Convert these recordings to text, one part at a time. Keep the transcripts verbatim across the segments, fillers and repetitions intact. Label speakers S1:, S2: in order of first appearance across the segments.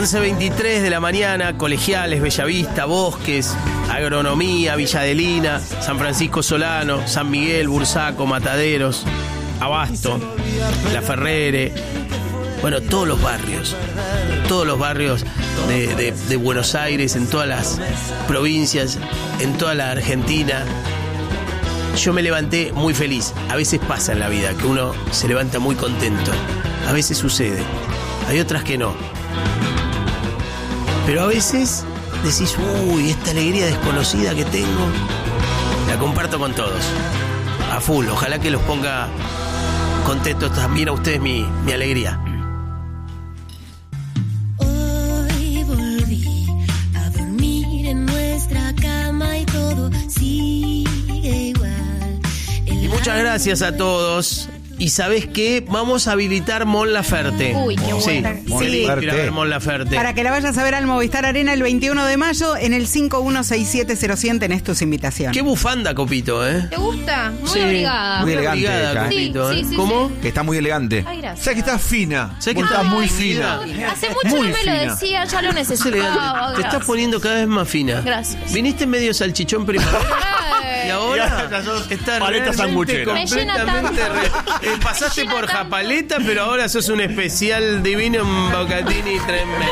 S1: once veintitrés de la mañana, Colegiales, Bellavista, Bosques, Agronomía, Villa Adelina, San Francisco Solano, San Miguel, Bursaco, Mataderos, Abasto, La Ferrere. Bueno, todos los barrios, todos los barrios de, de, de Buenos Aires, en todas las provincias, en toda la Argentina. Yo me levanté muy feliz. A veces pasa en la vida que uno se levanta muy contento. A veces sucede. Hay otras que no. Pero a veces decís, uy, esta alegría desconocida que tengo, la comparto con todos. A full. Ojalá que los ponga contentos también a ustedes mi, mi alegría.
S2: Hoy volví a dormir en nuestra cama y todo sigue igual.
S1: Y muchas gracias a todos. ¿Y sabés qué? Vamos a habilitar Mon Laferte.
S3: Uy, qué
S1: sí,
S3: bueno.
S1: qué
S4: Sí.
S1: lindo ir a ver Mon Laferte.
S5: Para que la vayas a ver al Movistar Arena el veintiuno de mayo en el cinco uno seis siete cero cien tenés tus invitaciones.
S1: Qué bufanda, Copito, ¿eh?
S3: ¿Te gusta? Muy
S1: Sí.
S3: obligada.
S4: Muy elegante
S1: Obrigada,
S4: ella, ¿eh?
S1: Copito,
S3: Sí,
S1: ¿eh?
S3: sí, sí,
S1: ¿Cómo?
S4: Que está muy elegante.
S3: Ay, gracias.
S6: ¿Sabes que estás fina?
S1: ¿Sabes que
S6: Vos
S1: estás
S6: estás muy
S1: muy
S6: fina?
S1: fina?
S3: Hace mucho
S6: Muy
S3: no me lo
S6: fina.
S3: decía, ya lo
S1: Es
S3: necesitaba.
S1: elegante. Te estás poniendo cada vez más fina.
S3: Gracias.
S1: Viniste medio salchichón primavera y ahora
S6: Ya sos
S1: estás
S6: paleta
S1: realmente
S6: sanguchera.
S3: Me llena
S1: completamente
S3: tanto.
S1: re- eh, pasaste
S3: Me llena
S1: por
S3: tanto.
S1: Japaleta, pero ahora sos un especial divino en Bocatini tremendo.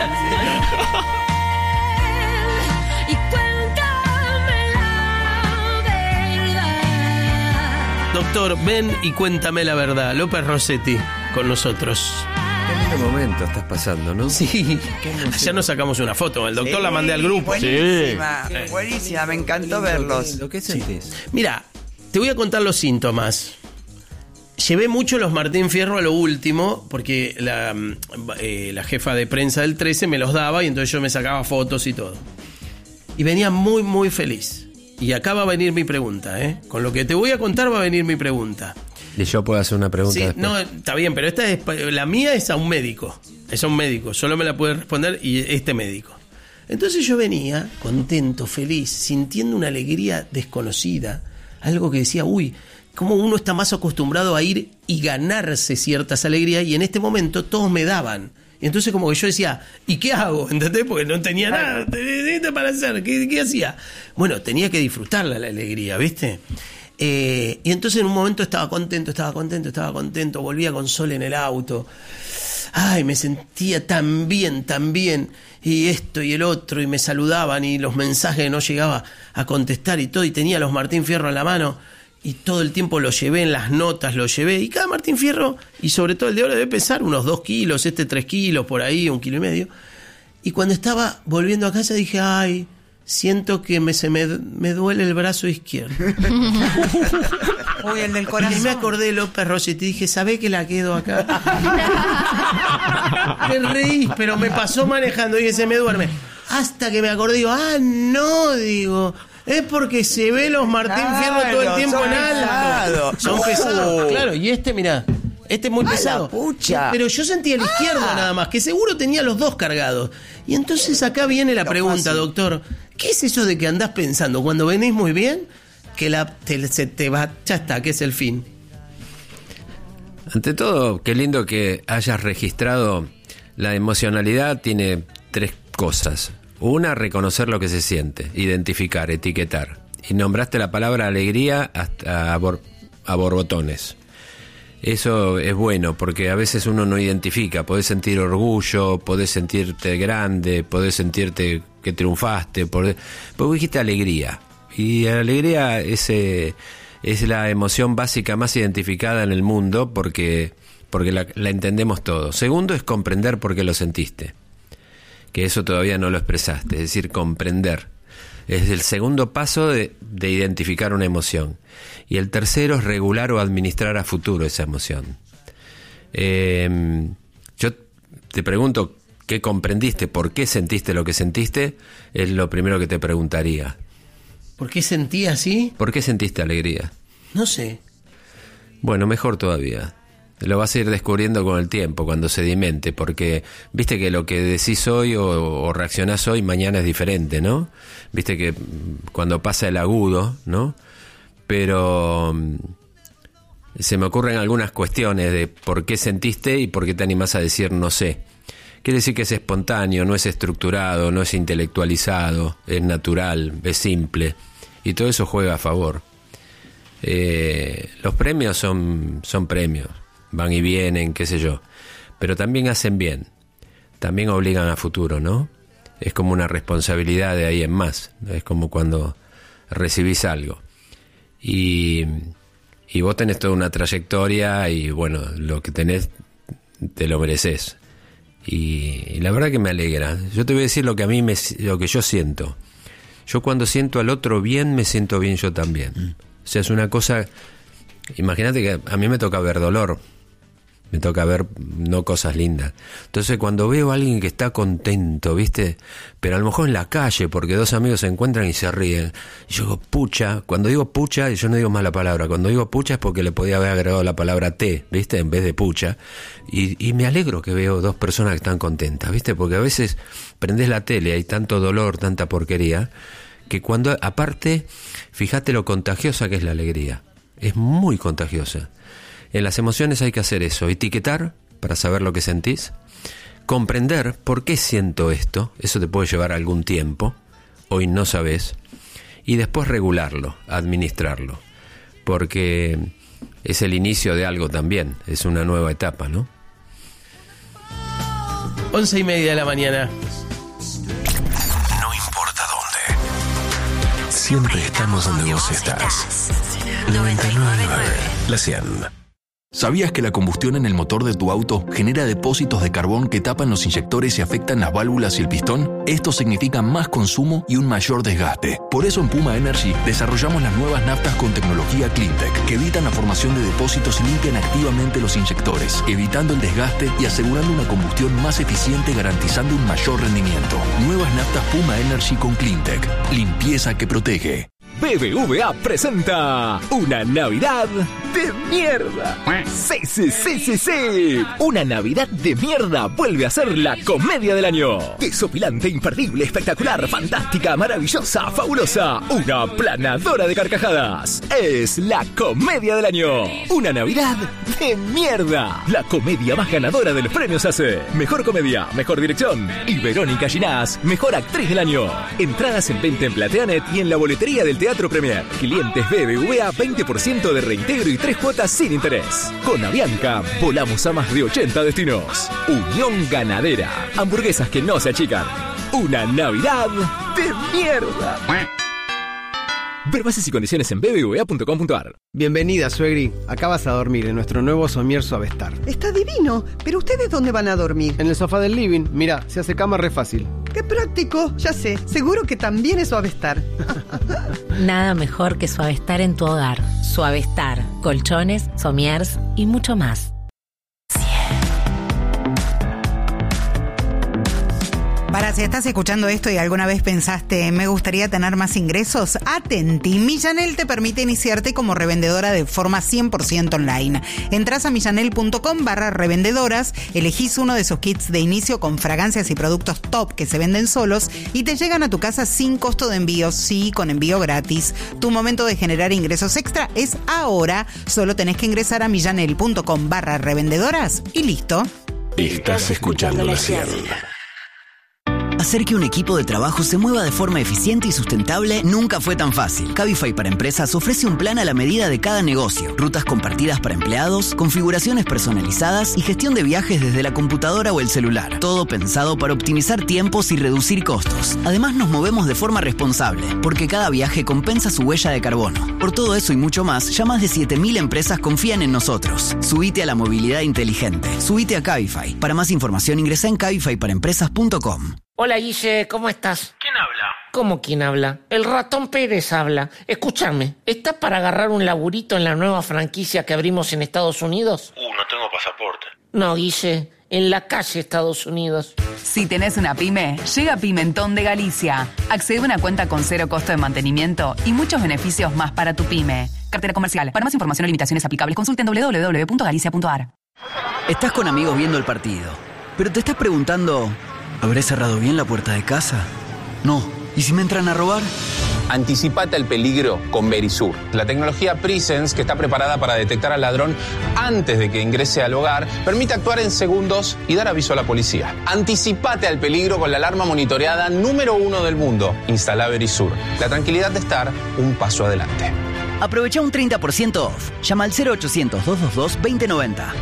S2: Y cuéntame la verdad.
S1: Doctor, ven y cuéntame la verdad. López Rossetti con nosotros.
S7: Qué lindo momento estás pasando, ¿no?
S1: Sí, ya nos sacamos una foto. El doctor la mandé al grupo.
S5: Buenísima, buenísima, me encantó verlos.
S7: ¿Lo que sentís?
S1: Mira, te voy a contar los síntomas. Llevé mucho los Martín Fierro a lo último, porque la, eh, la jefa de prensa del trece me los daba y entonces yo me sacaba fotos y todo. Y venía muy, muy feliz. Y acá va a venir mi pregunta, ¿eh? Con lo que te voy a contar va a venir mi pregunta.
S7: ¿Y yo puedo hacer una pregunta
S1: Sí,
S7: después?
S1: no, está bien, pero esta es, la mía es a un médico. Es a un médico, solo me la puede responder y este médico. Entonces yo venía contento, feliz, sintiendo una alegría desconocida. Algo que decía, uy, cómo uno está más acostumbrado a ir y ganarse ciertas alegrías, y en este momento todos me daban. Y entonces como que yo decía, ¿y qué hago? ¿Entendés? Porque no tenía nada para hacer. ¿Qué, qué hacía? Bueno, tenía que disfrutarla la alegría, ¿viste? Eh, y entonces en un momento estaba contento, estaba contento, estaba contento, volvía con Sol en el auto. Ay, me sentía tan bien, tan bien. Y esto y el otro, y me saludaban, y los mensajes no llegaba a contestar y todo, y tenía los Martín Fierro en la mano. Y todo el tiempo lo llevé en las notas, lo llevé. Y cada Martín Fierro, y sobre todo el de ahora, debe pesar unos dos kilos, este tres kilos, por ahí, un kilo y medio. Y cuando estaba volviendo a casa dije, ay, siento que me, se me, me duele el brazo izquierdo.
S5: Uy, el del
S1: Y
S5: corazón.
S1: me acordé de López Rossetti y dije, ¿sabés que la quedo acá? Me reí, pero me pasó manejando y se me duerme. Hasta que me acordé, digo, ah, no, digo... Es porque se ve los Martín
S5: Claro,
S1: Fierro todo el tiempo
S5: son
S1: en alto.
S5: pesados.
S1: Son
S5: Oh.
S1: pesados. Claro, y este, mirá, este es muy
S5: ¡A la
S1: pesado.
S5: pucha!
S1: Pero yo sentía el izquierdo
S5: Ah.
S1: nada más, que seguro tenía los dos cargados. Y entonces acá viene la
S5: Lo
S1: pregunta,
S5: fácil.
S1: doctor. ¿Qué es eso de que andás pensando cuando venís muy bien? Que la, te, se te va, ya está, que es el fin.
S7: Ante todo, qué lindo que hayas registrado. La emocionalidad tiene tres cosas. Una, reconocer lo que se siente, identificar, etiquetar. Y nombraste la palabra alegría hasta a, bor- a borbotones. Eso es bueno, porque a veces uno no identifica. Podés sentir orgullo, podés sentirte grande, podés sentirte que triunfaste. Podés... Pero vos dijiste alegría. Y la alegría es, eh, es la emoción básica más identificada en el mundo porque, porque la, la entendemos todos. Segundo es comprender por qué lo sentiste. Que eso todavía no lo expresaste, es decir, comprender. Es el segundo paso de, de identificar una emoción. Y el tercero es regular o administrar a futuro esa emoción. Eh, yo te pregunto, ¿qué comprendiste? ¿Por qué sentiste lo que sentiste? Es lo primero que te preguntaría.
S1: ¿Por qué sentí así?
S7: ¿Por qué sentiste alegría?
S1: No sé.
S7: Bueno, mejor todavía. Lo vas a ir descubriendo con el tiempo, cuando sedimente, porque viste que lo que decís hoy o, o reaccionás hoy, mañana es diferente, ¿no? Viste que cuando pasa el agudo, ¿no? Pero um, se me ocurren algunas cuestiones de por qué sentiste y por qué te animás a decir no sé. Quiere decir que es espontáneo, no es estructurado, no es intelectualizado, es natural, es simple. Y todo eso juega a favor. Eh, los premios son, son premios, van y vienen, qué sé yo. Pero también hacen bien, también obligan a futuro, ¿no? Es como una responsabilidad de ahí en más. Es como cuando recibís algo. Y, y vos tenés toda una trayectoria y, bueno, lo que tenés te lo mereces. Y, y la verdad que me alegra. Yo te voy a decir lo que a mí me, lo que yo siento. Yo cuando siento al otro bien, me siento bien yo también. Mm. O sea, es una cosa... Imagínate que a mí me toca ver dolor. Me toca ver no cosas lindas. Entonces cuando veo a alguien que está contento, ¿viste? Pero a lo mejor en la calle, porque dos amigos se encuentran y se ríen. Y yo digo, pucha. Cuando digo pucha, yo no digo más la palabra. Cuando digo pucha es porque le podía haber agregado la palabra te, ¿viste? En vez de pucha. Y, y me alegro que veo dos personas que están contentas, ¿viste? Porque a veces prendés la tele, hay tanto dolor, tanta porquería, que cuando, aparte, fíjate lo contagiosa que es la alegría. Es muy contagiosa. En las emociones hay que hacer eso, etiquetar para saber lo que sentís, comprender por qué siento esto, eso te puede llevar algún tiempo, hoy no sabés, y después regularlo, administrarlo, porque es el inicio de algo también, es una nueva etapa, ¿no?
S1: Once y media de la mañana.
S3: No importa dónde, siempre estamos donde vos estás. noventa y nueve punto nueve, La cien. ¿Sabías que la combustión en el motor de tu auto genera depósitos de carbón que tapan los inyectores y afectan las válvulas y el pistón? Esto significa más consumo y un mayor desgaste. Por eso en Puma Energy desarrollamos las nuevas naftas con tecnología CleanTech, que evitan la formación de depósitos y limpian activamente los inyectores, evitando el desgaste y asegurando una combustión más eficiente, garantizando un mayor rendimiento. Nuevas naftas Puma Energy con CleanTech. Limpieza que protege.
S4: B B V A presenta una Navidad de mierda. Sí, sí, sí, sí, sí. Una Navidad de mierda vuelve a ser la comedia del año. Desopilante, imperdible, espectacular, fantástica, maravillosa, fabulosa. Una planadora de carcajadas. Es la comedia del año. Una Navidad de mierda. La comedia más ganadora de los premios A C E. Mejor comedia, mejor dirección. Y Verónica Ginás, mejor actriz del año. Entradas en venta en Plateanet y en la boletería del Teatro Premier. Clientes B B V A, veinte por ciento de reintegro y tres cuotas sin interés. Con Avianca, volamos a más de ochenta destinos. Unión Ganadera. Hamburguesas que no se achican. Una Navidad de mierda. Ver bases y condiciones en b b v a punto com punto a r.
S6: Bienvenida, suegri. Acá vas a dormir en nuestro nuevo somier Suavestar.
S8: Está divino, pero ¿ustedes dónde van a dormir?
S6: En el sofá del living. Mira, se hace cama re fácil.
S8: ¡Qué práctico! Ya sé, seguro que también es Suavestar.
S9: Nada mejor que Suavestar en tu hogar. Suavestar, colchones, somiers y mucho más.
S5: Para si estás escuchando esto y alguna vez pensaste, me gustaría tener más ingresos, atenti. Millanel te permite iniciarte como revendedora de forma cien por ciento online. Entrás a millanel.com barra revendedoras, elegís uno de sus kits de inicio con fragancias y productos top que se venden solos y te llegan a tu casa sin costo de envío, sí, con envío gratis. Tu momento de generar ingresos extra es ahora. Solo tenés que ingresar a millanel.com barra revendedoras y listo.
S3: Estás escuchando La cien.
S10: Hacer que un equipo de trabajo se mueva de forma eficiente y sustentable nunca fue tan fácil. Cabify para Empresas ofrece un plan a la medida de cada negocio, rutas compartidas para empleados, configuraciones personalizadas y gestión de viajes desde la computadora o el celular. Todo pensado para optimizar tiempos y reducir costos. Además nos movemos de forma responsable, porque cada viaje compensa su huella de carbono. Por todo eso y mucho más, ya más de siete mil empresas confían en nosotros. Subite a la movilidad inteligente. Subite a Cabify. Para más información ingresa en cabify para empresas punto com.
S11: Hola Guille, ¿cómo estás?
S12: ¿Quién habla?
S11: ¿Cómo quién habla? El ratón Pérez habla. Escúchame, ¿estás para agarrar un laburito en la nueva franquicia que abrimos en Estados Unidos?
S12: Uh, no tengo pasaporte.
S11: No, Guille, en la calle Estados Unidos.
S13: Si tenés una pyme, llega Pimentón de Galicia. Accede a una cuenta con cero costo de mantenimiento y muchos beneficios más para tu pyme. Cartera comercial. Para más información o limitaciones aplicables, consulten doble u doble u doble u punto galicia punto a r.
S10: Estás con amigos viendo el partido, pero te estás preguntando... ¿Habré cerrado bien la puerta de casa? No. ¿Y si me entran a robar?
S12: Anticipate al peligro con Verisur. La tecnología Presence, que está preparada para detectar al ladrón antes de que ingrese al hogar, permite actuar en segundos y dar aviso a la policía. Anticipate al peligro con la alarma monitoreada número uno del mundo. Instala Verisur. La tranquilidad de estar un paso adelante.
S10: Aprovecha un treinta por ciento off. Llama al cero ochocientos, doscientos veintidós, veinte noventa.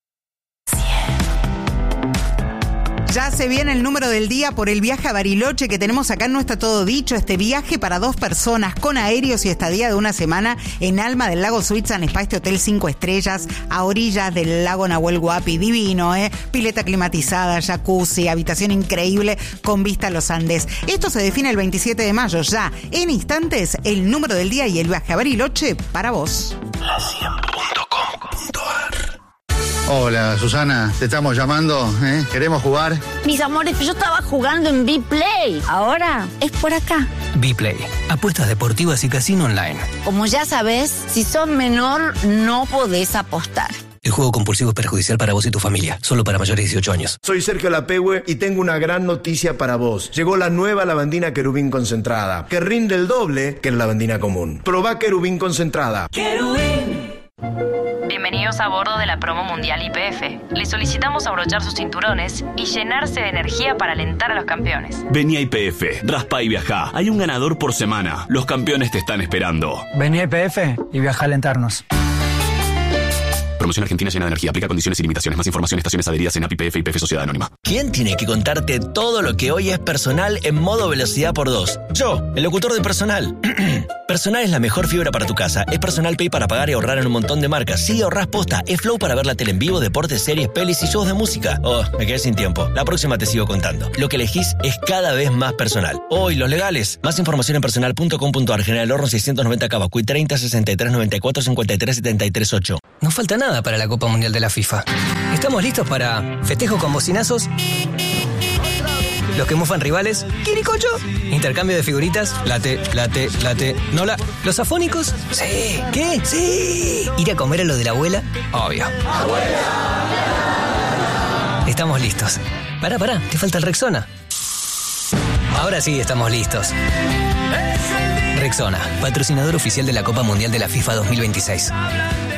S5: Ya se viene el número del día por el viaje a Bariloche que tenemos acá en No Está Todo Dicho. Este viaje para dos personas con aéreos y estadía de una semana en Alma del Lago Suites and Spa, este hotel cinco estrellas a orillas del lago Nahuel Huapi. Divino, ¿eh? Pileta climatizada, jacuzzi, habitación increíble con vista a los Andes. Esto se define el veintisiete de mayo. Ya en instantes el número del día y el viaje a Bariloche para vos.
S3: La cien punto com punto a r.
S14: Hola, Susana, te estamos llamando, ¿eh? ¿Queremos jugar?
S15: Mis amores, yo estaba jugando en B-Play. Ahora es por acá.
S16: B-Play, apuestas deportivas y casino online.
S15: Como ya sabes, si sos menor, no podés apostar.
S16: El juego compulsivo es perjudicial para vos y tu familia. Solo para mayores de dieciocho años.
S17: Soy Sergio Lapehue y tengo una gran noticia para vos. Llegó la nueva lavandina Querubín concentrada, que rinde el doble que la lavandina común. Probá Querubín concentrada.
S18: Querubín. Bienvenidos a bordo de la promo mundial Y P F. Les solicitamos abrochar sus cinturones y llenarse de energía para alentar a los campeones.
S19: Vení a Y P F, raspa y viajá. Hay un ganador por semana. Los campeones te están esperando.
S20: Vení a Y P F y viajá a alentarnos.
S19: Promoción Argentina llena de energía. Aplica condiciones y limitaciones. Más información, estaciones adheridas en A P I P F y P F Sociedad Anónima.
S21: ¿Quién tiene que contarte todo lo que hoy es Personal en modo velocidad por dos? Yo, el locutor de Personal. Personal es la mejor fibra para tu casa. Es Personal Pay para pagar y ahorrar en un montón de marcas. Sí, ahorrás posta. Es Flow para ver la tele en vivo, deportes, series, pelis y shows de música. Oh, me quedé sin tiempo. La próxima te sigo contando. Lo que elegís es cada vez más personal. Oh, y los legales. Más información en personal punto com punto a r. General Horno seiscientos noventa Cavacuy treinta sesenta y tres noventa y cuatro cincuenta y tres setenta y tres ocho.
S16: No falta nada para la Copa Mundial de la FIFA. Estamos listos para festejo con bocinazos, los que mufan rivales, quiricocho, intercambio de figuritas, late, late, late, nola, los afónicos, sí, ¿qué? Sí, ir a comer a lo de la abuela, obvio. ¡Abuela! Estamos listos. Pará, pará, te falta el Rexona. Ahora sí estamos listos. Rexona, patrocinador oficial de la Copa Mundial de la FIFA dos mil veintiséis.